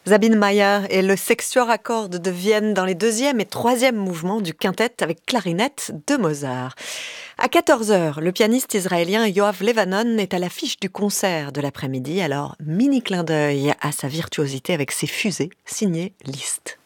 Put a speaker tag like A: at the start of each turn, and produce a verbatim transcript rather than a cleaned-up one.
A: Sabine Meyer et le Sextuor à cordes de Vienne dans les deuxième et troisième mouvements du quintet avec clarinette de Mozart. À quatorze heures, le pianiste israélien Yoav Levanon est à l'affiche du concert de l'après-midi, alors mini clin d'œil à sa virtuosité avec ses fusées, signé Liszt.